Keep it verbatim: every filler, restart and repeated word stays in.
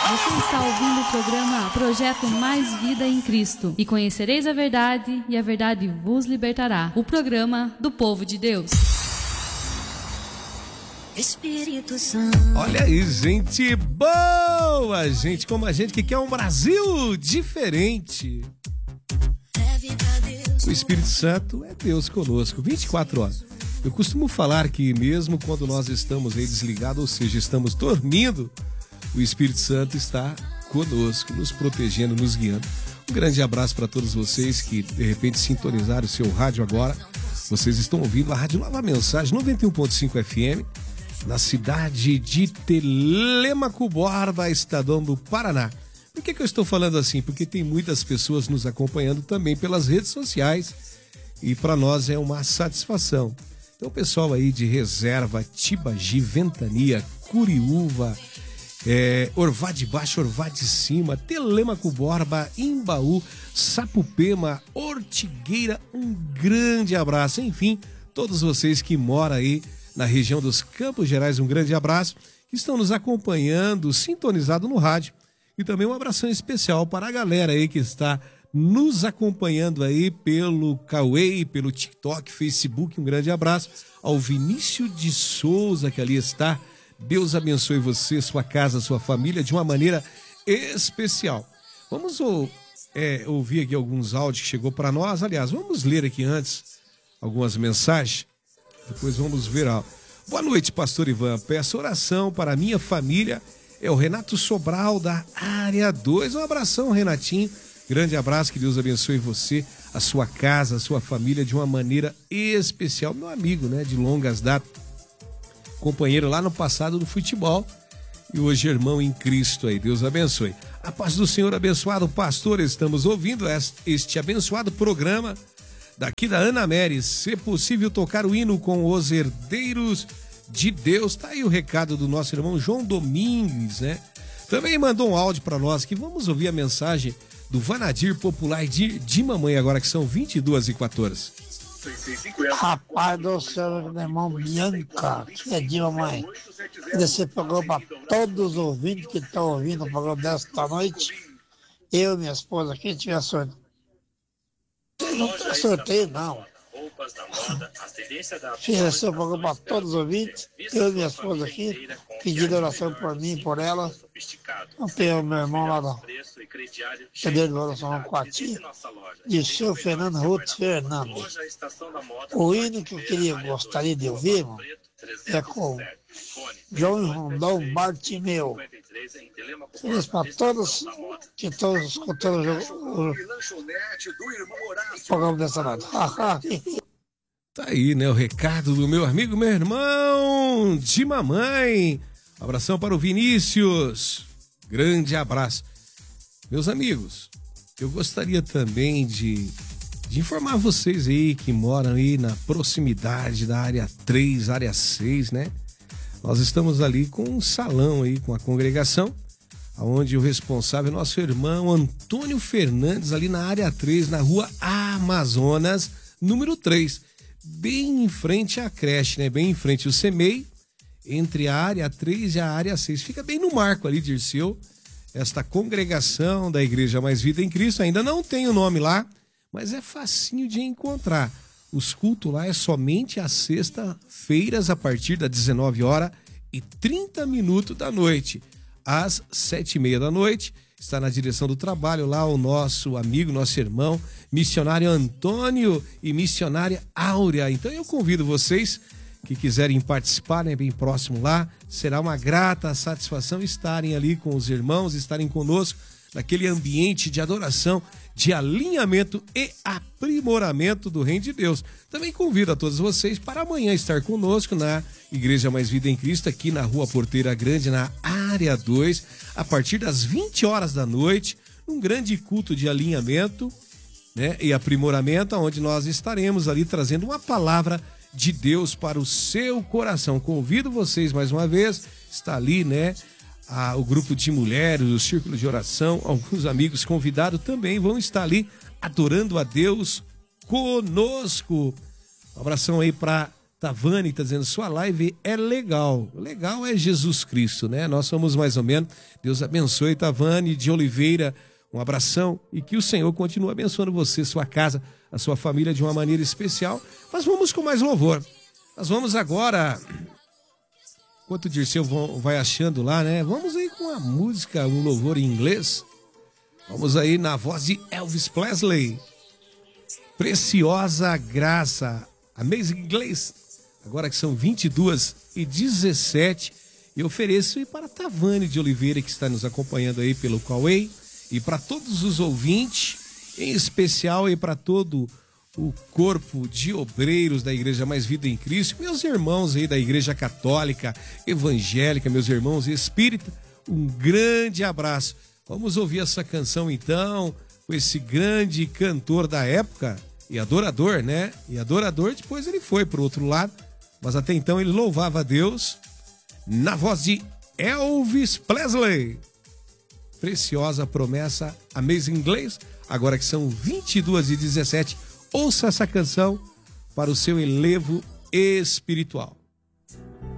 Você está ouvindo o programa Projeto Mais Vida em Cristo. E conhecereis a verdade, e a verdade vos libertará. O programa do povo de Deus. Espírito Santo. Olha aí, gente boa, gente como a gente que quer um Brasil diferente. O Espírito Santo é Deus conosco, vinte e quatro horas. Eu costumo falar que mesmo quando nós estamos aí desligados, ou seja, estamos dormindo, o Espírito Santo está conosco, nos protegendo, nos guiando. Um grande abraço para todos vocês que de repente sintonizaram o seu rádio agora. Vocês estão ouvindo a Rádio Nova Mensagem noventa e um ponto cinco F M, na cidade de Telêmaco Borba, Estadão do Paraná. Por que que eu estou falando assim? Porque tem muitas pessoas nos acompanhando também pelas redes sociais e para nós é uma satisfação. Então o pessoal aí de Reserva, Tibagi, Ventania, Curiúva, é, Orvá de Baixo, Orvá de Cima, Telêmaco Borba, Imbaú, Sapupema, Ortigueira, um grande abraço. Enfim, todos vocês que moram aí na região dos Campos Gerais, um grande abraço, que estão nos acompanhando, sintonizado no rádio. E também um abração especial para a galera aí que está nos acompanhando aí pelo Cauê, pelo TikTok, Facebook. Um grande abraço ao Vinícius de Souza, que ali está. Deus abençoe você, sua casa, sua família de uma maneira especial. Vamos é, ouvir aqui alguns áudios que chegou para nós. Aliás, vamos ler aqui antes algumas mensagens. Depois vamos ver. Ó. Boa noite, pastor Ivan. Peço oração para a minha família. É o Renato Sobral, da área dois. Um abração, Renatinho. Grande abraço, que Deus abençoe você, a sua casa, a sua família de uma maneira especial. Meu amigo, né, de longas datas. Companheiro lá no passado do futebol. E hoje irmão em Cristo aí. Deus abençoe. A paz do Senhor, abençoado pastor. Estamos ouvindo este abençoado programa daqui da Ana Meres, se possível tocar o hino com os herdeiros de Deus. Tá aí o recado do nosso irmão João Domingues, né? Também mandou um áudio para nós, que vamos ouvir a mensagem do Vanadir Popular de, de Mamãe agora, que são vinte e duas e quatorze. Rapaz do céu, meu irmão Bianca, que é de mamãe. Esse programa para todos os ouvintes que estão ouvindo o programa desta noite. Eu e minha esposa, quem tiver sorteio. Não tem sorteio, não. Fiz esse programa para todos os ouvintes. Eu e minha esposa aqui, pedindo oração por mim e por ela. Não tem o meu irmão lá da cadeira de oração com a tia, de seu Fernando Ruth Fernandes. O hino que eu queria, gostaria de ouvir, irmão, é com João Rondão Bartimeu. Feliz para todos que estão escutando o, o programa dessa noite. Tá aí, né, o recado do meu amigo, meu irmão de mamãe. Abração para o Vinícius. Grande abraço. Meus amigos, eu gostaria também de, de informar vocês aí que moram aí na proximidade da área três, área seis, né? Nós estamos ali com um salão aí, com a congregação, onde o responsável é nosso irmão Antônio Fernandes, ali na área três, na rua Amazonas, número três, bem em frente à creche, né? Bem em frente ao CEMEI, entre a área três e a área seis. Fica bem no marco ali, Dirceu, esta congregação da Igreja Mais Vida em Cristo. Ainda não tem o nome lá, mas é facinho de encontrar. Os cultos lá é somente às sexta-feiras, a partir das dezenove horas e trinta minutos da noite. Às sete e meia da noite, está na direção do trabalho lá o nosso amigo, nosso irmão, missionário Antônio e missionária Áurea. Então eu convido vocês que quiserem participar, né, bem próximo lá. Será uma grata satisfação estarem ali com os irmãos, estarem conosco naquele ambiente de adoração, de alinhamento e aprimoramento do Reino de Deus. Também convido a todos vocês para amanhã estar conosco na Igreja Mais Vida em Cristo, aqui na Rua Porteira Grande, na área dois, a partir das vinte horas da noite, um grande culto de alinhamento, né, e aprimoramento, onde nós estaremos ali trazendo uma palavra de Deus para o seu coração. Convido vocês mais uma vez, está ali, né, a, o grupo de mulheres, o círculo de oração, alguns amigos convidados também vão estar ali adorando a Deus conosco. Um abração aí para Tavani está dizendo, sua live é legal. Legal é Jesus Cristo, né? Nós somos mais ou menos. Deus abençoe, Tavani de Oliveira. Um abração e que o Senhor continue abençoando você, sua casa, a sua família de uma maneira especial. Mas vamos com mais louvor. Nós vamos agora, enquanto o Dirceu vai achando lá, né? Vamos aí com a música, um louvor em inglês. Vamos aí na voz de Elvis Presley. Preciosa Graça. Amazing Grace. Agora que são vinte e duas e dezessete. E ofereço aí para Tavani de Oliveira, que está nos acompanhando aí pelo Cauê. E para todos os ouvintes, em especial e para todo o corpo de obreiros da Igreja Mais Vida em Cristo, meus irmãos aí da Igreja Católica, Evangélica, meus irmãos espírita, um grande abraço. Vamos ouvir essa canção então, com esse grande cantor da época e adorador, né? E adorador, depois ele foi para o outro lado, mas até então ele louvava a Deus na voz de Elvis Presley. Preciosa Promessa, Amazing Grace, agora que são vinte e duas e dezessete, ouça essa canção para o seu elevo espiritual.